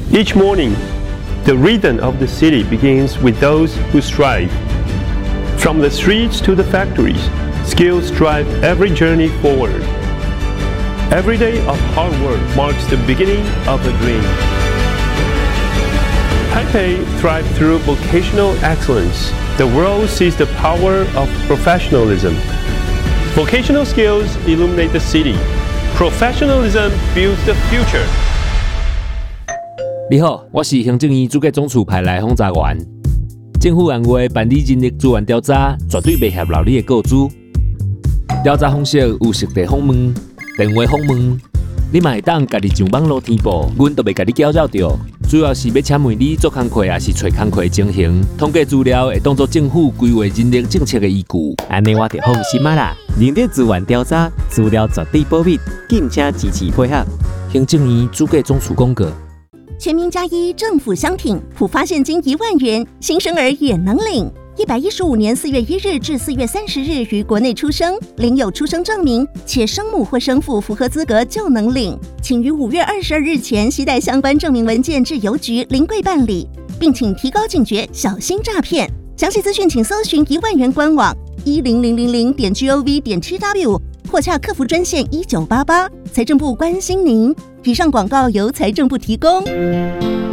Each morning, the rhythm of the city begins with those who strive. From the streets to the factories, skills drive every journey forward. Every day of hard work marks the beginning of a dream. Taipei thrives through vocational excellence. The world sees the power of professionalism. Vocational skills illuminate the city. Professionalism builds the future. 你好，我是行政院主计总处派来访查员。政府按月办理人力资源调查，绝对袂合劳你的告知。调查方式有实地访问、电话访问，你嘛会当家己上网络填报，阮都袂甲你搅扰到。主要是要请问你做工课，还是找工课情形，统计资料会当作政府规划人力政策的依据。 安尼我就放心啦。人力资源调查资料绝对保密，敬请支持配合。 行政院主计总处公告。 全民加一政府相挺，普发现金1万元，新生儿也能领。115年4月1日至4月30日于国内出生，领有出生证明，且生母或生父符合资格就能领。请于5月22日前携带相关证明文件至邮局临柜办理，并请提高警觉，小心诈骗。详细资讯请搜寻1万元官网10000.gov.tw 或洽客服专线1988。财政部关心您。以上广告由财政部提供。